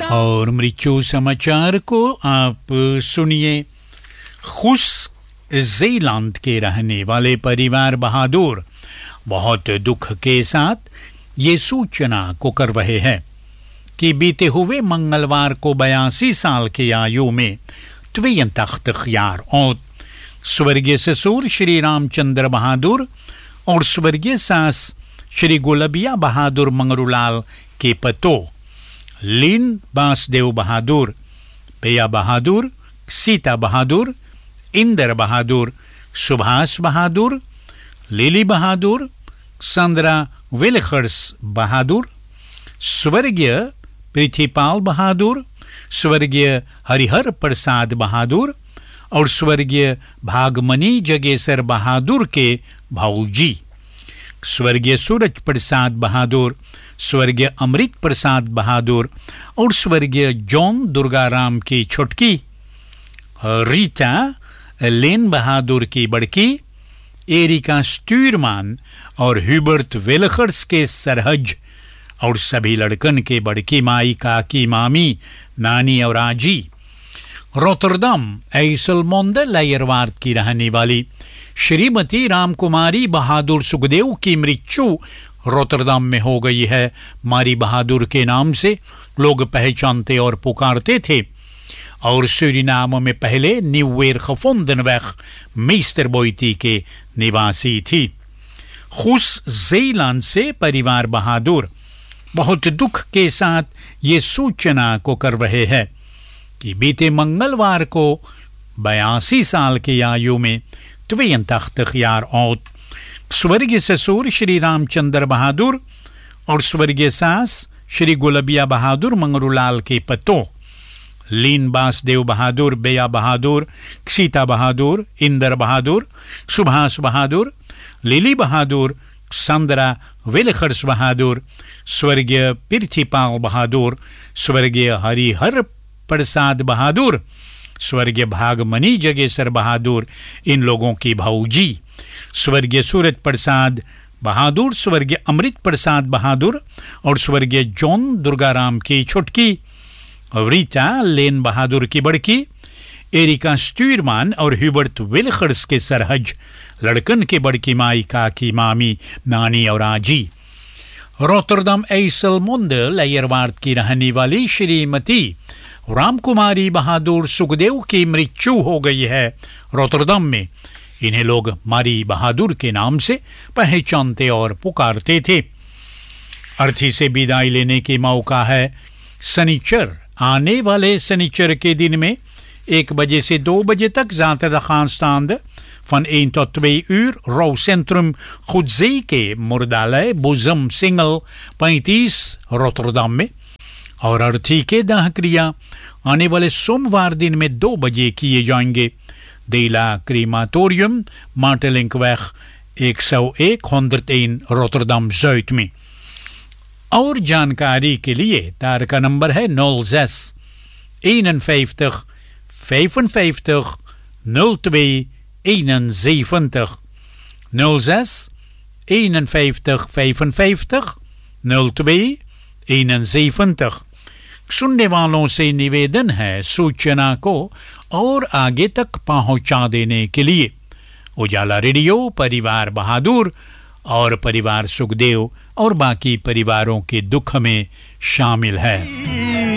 और मृत्यु समाचार को आप सुनिए। खुश ज़ीलैंड के रहने वाले परिवार बहादुर बहुत दुख के साथ ये सूचना को कर रहे हैं कि बीते हुए मंगलवार को 82 साल की आयु में तख्त ख्यार और स्वर्गीय ससुर श्री रामचंद्र बहादुर और स्वर्गीय सास श्री गुलबिया बहादुर मंगरूलाल के पतो लीन बासदेव बहादुर, बेया बहादुर, सीता बहादुर, इंदर बहादुर, सुभाष बहादुर, लिली बहादुर, संद्रा विलखर्स बहादुर, स्वर्गीय पृथ्वीपाल बहादुर, स्वर्गीय हरिहर प्रसाद बहादुर और स्वर्गीय भागमनी जगेसर बहादुर के भाऊजी, स्वर्गीय सूरज प्रसाद बहादुर, स्वर्गीय अमृत प्रसाद बहादुर और स्वर्गीय जॉन दुर्गाराम की छोटकी रीटा लेन बहादुर की बड़की, एरिका स्टूरमान और ह्यूबर्ट वेलखर्स के सरहज और सभी लड़कन के बड़की माई, काकी, मामी, नानी और आजी। रोटरडम ऐसलमोंडे लायरवार्ड की रहने वाली श्रीमती रामकुमारी बहादुर सुखदेव की मृत्यु रोटरडम में हो गई है। मारी बहादुर के नाम से लोग पहचानते और पुकारते थे और सूरीनाम में पहले न्यूवेर gevonden मीस्टर बोइती के निवासी थी। खुश ज़ीलैंड से परिवार बहादुर बहुत दुख के साथ ये सूचना को कर रहे हैं कि बीते मंगलवार को 82 साल की आयु में तख्त ख्यार और स्वर्गीय ससुर श्री रामचंद्र बहादुर और स्वर्गीय सास श्री गुलबिया बहादुर मंगरूलाल के पतो लीन बासदेव बहादुर, बेया बहादुर, सीता बहादुर, इंदर बहादुर, सुभाष बहादुर, लिली बहादुर, संद्रा विलखर्स बहादुर, स्वर्गीय पृथ्वीपाल बहादुर, स्वर्गीय हरिहर प्रसाद बहादुर, स्वर्गीय भागमनी जगेसर बहादुर, इन लोगों की भाऊजी, स्वर्गीय सूरज प्रसाद बहादुर, स्वर्गीय अमृत प्रसाद बहादुर और स्वर्गीय जॉन दुर्गाराम की छोटकी रीटा लेन बहादुर की बड़की, एरिका स्टूरमान और ह्यूबर्ट विलखर्स के सरहज लड़कन के बड़की माई, काकी, मामी, नानी और आजी। रोटरडम ऐसलमोंडे लायरवार्ड की रहने वाली श्रीमती रामकुमारी बहादुर सुखदेव की मृत्यु हो गई है रोटरडम में। इन्हें लोग मारी बहादुर के नाम से पहचानते और पुकारते थे। अर्थी से विदाई लेने की मौका है शनिचर। आने वाले शनिचर के दिन में 1 बजे से 2 बजे तक zaterdag van 1 tot 2 uur rouwcentrum Goedzeke Moerdalei Boezem Singel 35 Rotterdam में। और अर्थी के दाह क्रिया आने वाले सोमवार दिन में 2 बजे किए जाएंगे। देला क्रीमाटोरियम मार्टेलिंकवeg 101 101 रोटरडम Zuid में। और जानकारी के लिए तार का नंबर है 06 51 55 02 71 06 51 55 02 71। सुनने वालों से निवेदन है सूचना को और आगे तक पहुंचा देने के लिए। उजाला रेडियो परिवार बहादुर और परिवार सुखदेव और बाकी परिवारों के दुख में शामिल है।